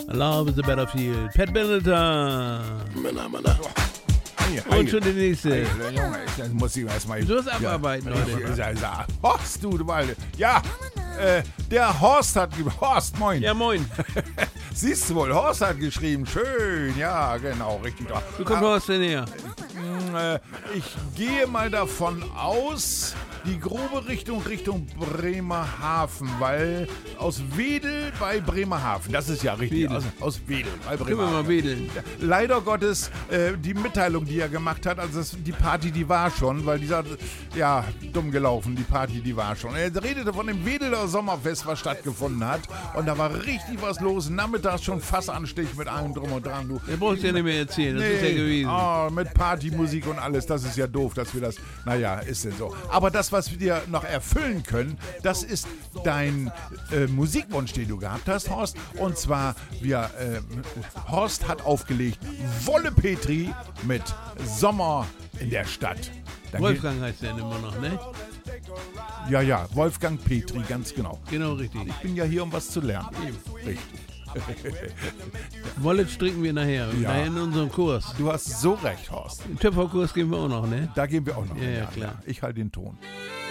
Love is a Battlefield. Pat Benatar. Männer. Und schon die nächste. Junge, das muss ich erstmal. Du hast abarbeiten, Leute. Horst, du Walde. Ja, der Horst hat Horst, moin. Ja, moin. Siehst du wohl, Horst hat geschrieben. Schön, ja, genau, richtig. Du kommst Horst denn her? Ich gehe mal davon aus, die grobe Richtung Bremerhaven, weil aus Wedel bei Bremerhaven, das ist ja richtig, Wedel. aus Wedel bei Können wir Bremerhaven. mal wedeln. Leider Gottes, die Mitteilung, die er gemacht hat, also die Party, die war schon, weil dieser, ja, dumm gelaufen, die Party, die war schon. Er redete von dem Wedeler Sommerfest, was stattgefunden hat, und da war richtig was los, nachmittags schon Fassanstich mit allem drum und dran. Du. Der brauchst ja nicht mehr erzählen, das ist ja gewesen. Mit Partymusik und alles, das ist ja doof, dass wir das, naja, ist denn so. Aber das, was wir dir noch erfüllen können, das ist dein Musikwunsch, den du gehabt hast, Horst. Und zwar, Horst hat aufgelegt Wolle Petri mit Sommer in der Stadt. Dann Wolfgang heißt der immer noch, ne? Ja, Wolfgang Petri, ganz genau. Genau richtig. Ich bin ja hier, um was zu lernen. Richtig. Wolle stricken wir nachher. Ja. Nachher in unserem Kurs. Du hast so recht, Horst. Im Töpferkurs gehen wir auch noch, ne? Da gehen wir auch noch. Ja, klar. Ich halte den Ton.